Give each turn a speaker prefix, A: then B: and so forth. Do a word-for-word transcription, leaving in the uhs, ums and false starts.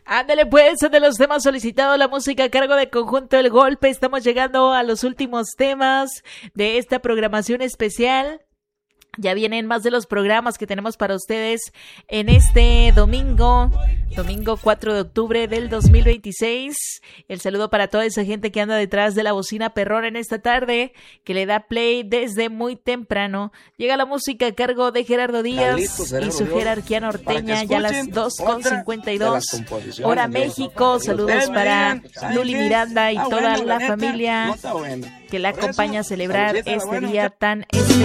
A: Ándale pues, de los temas solicitados, la música a cargo de Conjunto El Golpe. Estamos llegando a los últimos temas de esta programación especial. Ya vienen más de los programas que tenemos para ustedes en este domingo, domingo cuatro de octubre del dos mil veintiséis. El saludo para toda esa gente que anda detrás de la bocina perrona en esta tarde, que le da play desde muy temprano. Llega la música a cargo de Gerardo Díaz y su jerarquía norteña, ya a las dos con cincuenta y dos, hora México. Saludos para Luli Miranda y toda la familia que la acompaña a celebrar este día tan especial.